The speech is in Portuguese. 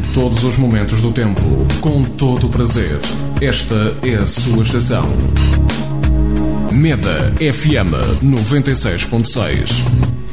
Todos os momentos do tempo, com todo o prazer. Esta é a sua estação. Meda FM 96.6.